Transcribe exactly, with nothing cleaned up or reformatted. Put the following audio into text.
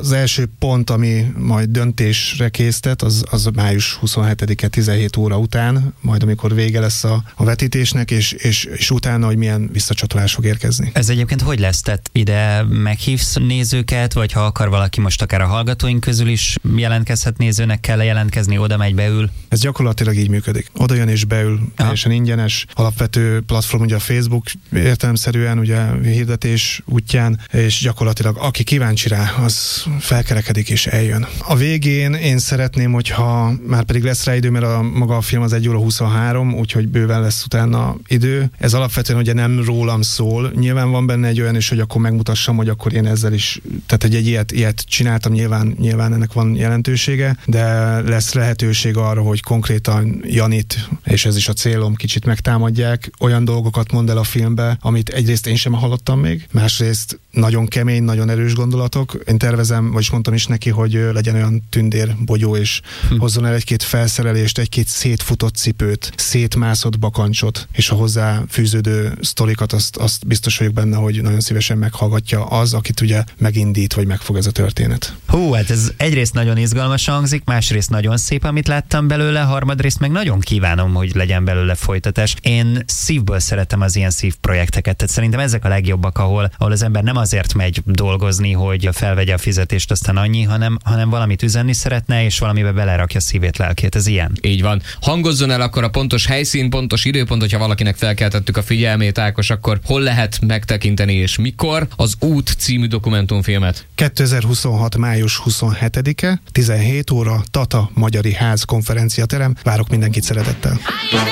az első pont, ami majd döntésre késztet, az, az május huszonhetedike tizenhét óra után, majd amikor vége lesz a, a vetítésnek, és, és, és utána, hogy milyen visszacsatolás fog érkezni. Ez egyébként hogy lesz? Tehát ide meghívsz nézőket, vagy ha akar valaki most akár a hallgatóink közül is jelentkezhet nézőnek, kell jelentkezni, oda megy, beül? Ez gyakorlatilag így működik. Oda jön és beül, teljesen ingyenes. Alapvető platform ugye a Facebook értelemszerűen, ugye hirdetés útján, és gyakorlatilag aki kíváncsi rá, az felkerekedik és eljön. A végén én szeretném, hogyha már pedig lesz rá idő, mert a maga a film az egy óra huszonhárom, úgyhogy bőven lesz utána idő. Ez alapvetően ugye nem rólam szól. Nyilván van benne egy olyan is, hogy akkor megmutassam, hogy akkor én ezzel is, tehát egy, egy ilyet, ilyet csináltam, nyilván, nyilván ennek van jelentősége, de lesz lehetőség arra, hogy konkrétan Janit, és ez is a célom, kicsit megtámadják, olyan dolgokat mond el a filmbe, amit egyrészt én sem hallottam még, másrészt nagyon kemény, nagyon erős gondolatok. Én tervezem, vagyis mondtam is neki, hogy legyen olyan tündér bogyó, és hm. hozzon el egy-két felszerelést, egy-két szétfutott cipőt, szétmászott bakancsot, és a hozzá fűződő sztorikat, azt, azt biztos vagyok benne, hogy nagyon szívesen meghallgatja az, akit ugye megindít, vagy megfog ez a történet. Hú, hát ez egyrészt nagyon izgalmas hangzik, másrészt nagyon szép, amit láttam belőle, harmadrészt meg nagyon kívánom, hogy legyen belőle folytatás. Én szívből szeretem az ilyen szívprojekteket, tehát szerintem ezek a legjobbak, ahol, ahol az ember nem azért megy dolgozni, hogy felvegye a fizetést, aztán annyi, hanem, hanem valamit üzenni szeretne, és valamibe belerakja szívét, lelkét. Ez ilyen. Így van. Hangozzon el akkor a pontos helyszín, pontos időpont, hogyha valakinek felkeltettük a figyelmét, Ákos, akkor hol lehet megtekinteni és mikor az Út című dokumentumfilmet? kétezer-huszonhat. május huszonhetedike, tizenhét óra, Tata Magyari Ház konferenciaterem. Várok mindenkit szeretettel.